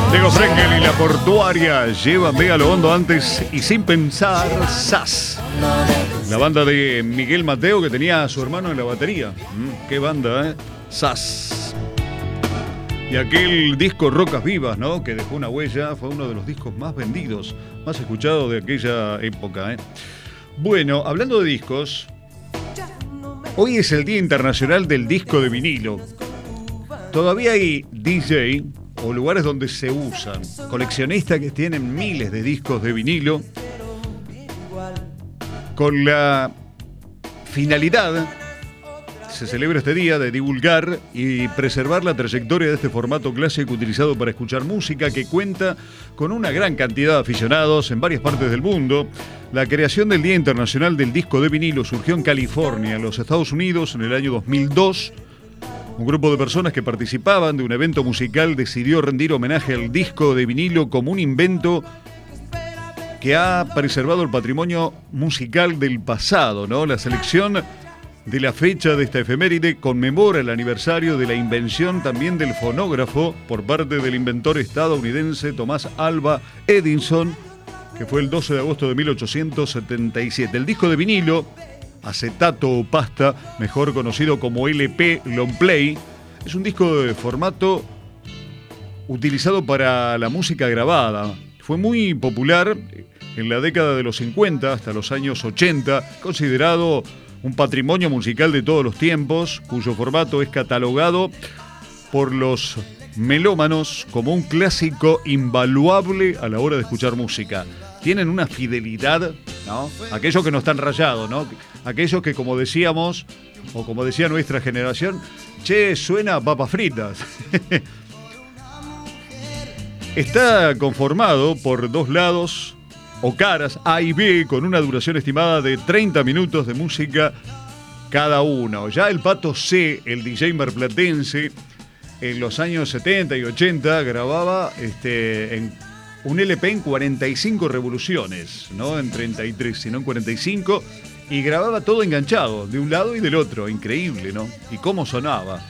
Diego Frenkel y La Portuaria llévame a lo hondo antes y sin pensar, ¡zas! La banda de Miguel Mateo, que tenía a su hermano en la batería. ¡Qué banda, eh! ¡Zas! Y aquel disco Rocas Vivas, ¿no? Que dejó una huella, fue uno de los discos más vendidos, más escuchados de aquella época, ¿eh? Bueno, hablando de discos, hoy es el Día Internacional del Disco de Vinilo. Todavía hay DJ o lugares donde se usan, coleccionistas que tienen miles de discos de vinilo, con la finalidad, se celebra este día, de divulgar y preservar la trayectoria de este formato clásico utilizado para escuchar música, que cuenta con una gran cantidad de aficionados en varias partes del mundo. La creación del Día Internacional del Disco de Vinilo surgió en California, en los Estados Unidos, en el año 2002. Un grupo de personas que participaban de un evento musical decidió rendir homenaje al disco de vinilo como un invento que ha preservado el patrimonio musical del pasado, ¿no? La selección de la fecha de esta efeméride conmemora el aniversario de la invención también del fonógrafo por parte del inventor estadounidense Thomas Alva Edison, que fue el 12 de agosto de 1877. El disco de vinilo, acetato o pasta, mejor conocido como LP, long play, es un disco de formato utilizado para la música grabada. Fue muy popular en la década de los 50 hasta los años 80, considerado un patrimonio musical de todos los tiempos, cuyo formato es catalogado por los melómanos como un clásico invaluable a la hora de escuchar música. Tienen una fidelidad, ¿no? Aquellos que no están rayados, ¿no? Aquellos que, como decíamos, o como decía nuestra generación, che, suena a papas fritas. Está conformado por dos lados o caras A y B, con una duración estimada de 30 minutos de música cada uno. Ya el Pato C, el DJ marplatense, en los años 70 y 80 grababa en un LP en 45 revoluciones, no en 33, sino en 45, y grababa todo enganchado, de un lado y del otro. Increíble, ¿no? Y cómo sonaba.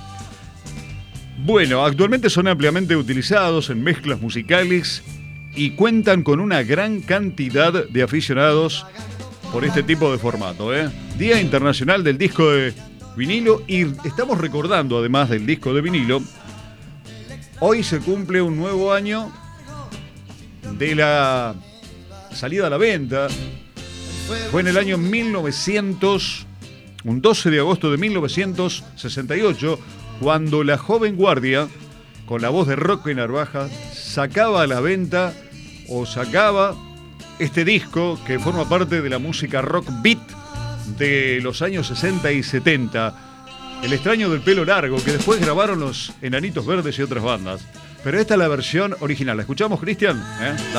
Bueno, actualmente son ampliamente utilizados en mezclas musicales y cuentan con una gran cantidad de aficionados por este tipo de formato, ¿eh? Día Internacional del Disco de Vinilo, y estamos recordando, además del disco de vinilo, hoy se cumple un nuevo año de la salida a la venta. Fue en el año 1900, un 12 de agosto de 1968, cuando la joven guardia, con la voz de Roque Narvaja, sacaba a la venta o sacaba este disco que forma parte de la música rock beat de los años 60 y 70. El extraño del pelo largo, que después grabaron los Enanitos Verdes y otras bandas. Pero esta es la versión original. ¿La escuchamos, Cristian? Dale.